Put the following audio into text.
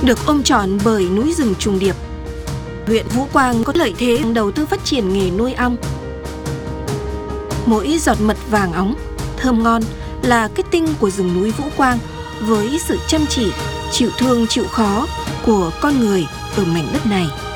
Được ôm trọn bởi núi rừng trùng điệp, huyện Vũ Quang có lợi thế đầu tư phát triển nghề nuôi ong. Mỗi giọt mật vàng óng, thơm ngon là kết tinh của rừng núi Vũ Quang với sự chăm chỉ, chịu thương chịu khó của con người ở mảnh đất này.